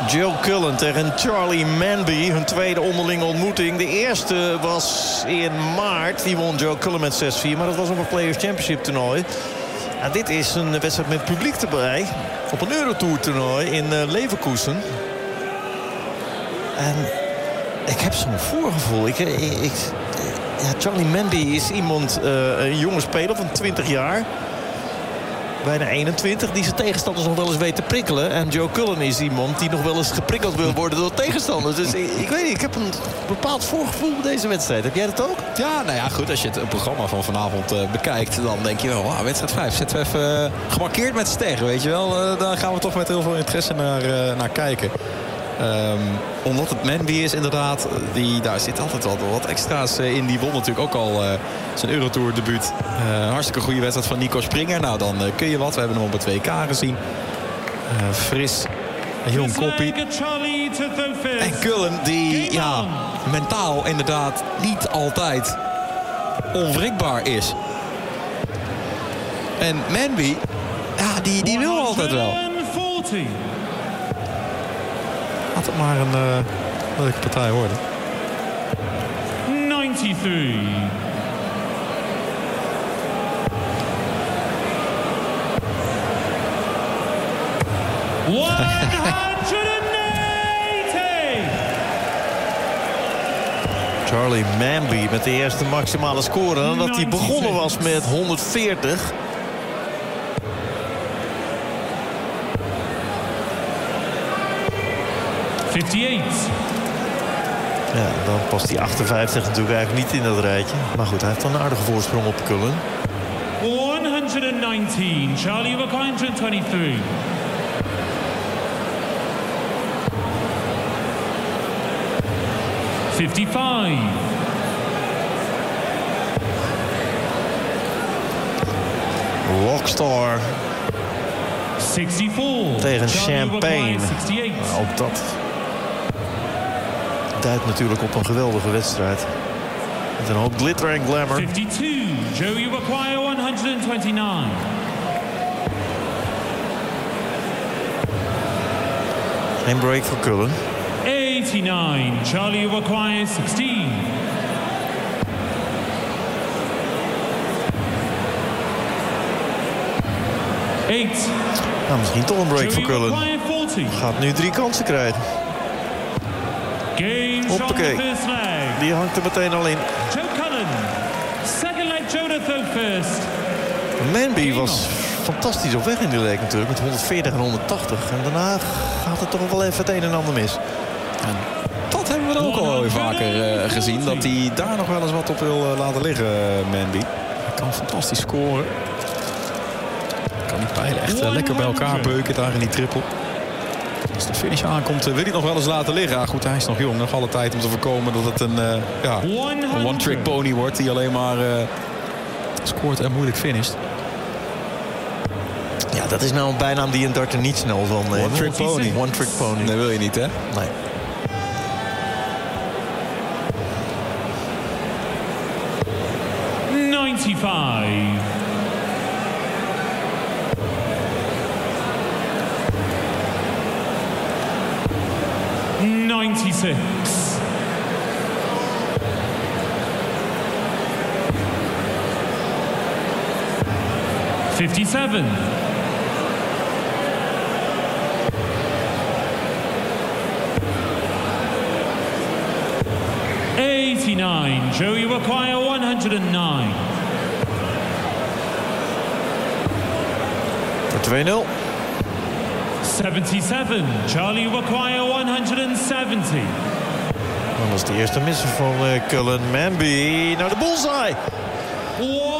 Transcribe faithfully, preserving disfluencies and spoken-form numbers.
Joe Cullen tegen Charlie Manby. Hun tweede onderlinge ontmoeting. De eerste was in maart. Die won Joe Cullen met zes vier. Maar dat was op een Players Championship toernooi. Ja, dit is een wedstrijd met publiek erbij. Op een Eurotour toernooi in uh, Leverkusen. En ik heb zo'n voorgevoel. Ik, ik, ik, ja, Charlie Manby is iemand, uh, een jonge speler van twintig jaar. Bijna eenentwintig, die zijn tegenstanders nog wel eens weet te prikkelen. En Joe Cullen is iemand die nog wel eens geprikkeld wil worden door tegenstanders. Dus ik, ik weet niet, ik heb een bepaald voorgevoel bij deze wedstrijd. Heb jij dat ook? Ja, nou ja, goed. Als je het programma van vanavond uh, bekijkt, dan denk je wel, wow, wedstrijd vijf zetten we even uh, gemarkeerd met sterren, weet je wel. Uh, daar gaan we toch met heel veel interesse naar, uh, naar kijken. Um, omdat het Manby is inderdaad, die, daar zit altijd wel wat extra's in. Die won natuurlijk ook al uh, zijn Eurotour debuut. Uh, een hartstikke goede wedstrijd van Nico Springer. Nou, dan uh, kun je wat. We hebben hem op het W K gezien. Uh, fris, een jong koppie. En Cullen, die ja, mentaal inderdaad niet altijd onwrikbaar is. En Manby, ja, die, die wil altijd wel. Laat het maar een uh, leuke partij worden. ninety-three. one eighty. Charlie Manby met de eerste maximale score. Nadat hij begonnen was met honderdveertig. fifty-eight. Ja, dan past die achtenvijftig natuurlijk eigenlijk niet in dat rijtje. Maar goed, hij heeft dan een aardige voorsprong op Cullen. one nineteen. Charlie Rook one twenty-three. fifty-five. Rockstar sixty-four. tegen Charlie Champagne. sixty-eight. Nou, ook dat duidt natuurlijk op een geweldige wedstrijd. Met een hoop glitter en glamour. fifty-two. Joey Maguire one twenty-nine. Geen break voor Cullen. eighty-nine. Charlie Maguire sixteen. eight. Nou, misschien toch een break voor Cullen. Gaat nu drie kansen krijgen. Hoppakee. Die hangt er meteen al in. Joe Cullen. Second leg Jonathan first. Manby was fantastisch op weg in die leek natuurlijk. Met honderdveertig en honderdtachtig. En daarna gaat het toch wel even het een en ander mis. En dat hebben we dan ook al weer vaker uh, gezien. Dat hij daar nog wel eens wat op wil uh, laten liggen, uh, Manby. Hij kan fantastisch scoren. Kan die pijlen echt uh, lekker bij elkaar beuken daar in die triple. Als de finish aankomt, uh, wil hij nog wel eens laten liggen. Ah, goed, hij is nog jong. Nog alle tijd om te voorkomen dat het een, uh, ja, een one-trick pony wordt. Die alleen maar uh, scoort en moeilijk finisht. Ja, dat is nou een bijnaam die een darter niet snel zal nemen. One-trick pony. One-trick pony. Dat wil je niet, hè? Nee. ninety-five. ninety-six. fifty-seven. eighty-nine. Joey Maguire one oh nine. Voor twee nul. seventy-seven. Charlie Maguire one seventy. Dat was de eerste misser van uh, Cullen. Manby naar de bullseye. one